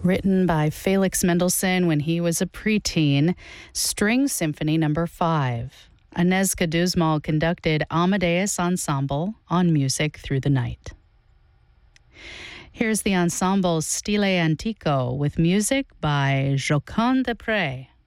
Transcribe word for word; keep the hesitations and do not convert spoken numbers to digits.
written by Felix Mendelssohn when he was a preteen, String Symphony Number five. Inez Caduzmal conducted Amadeus Ensemble on Music Through the Night. Here's the ensemble Stile Antico with music by Joconde Desprez.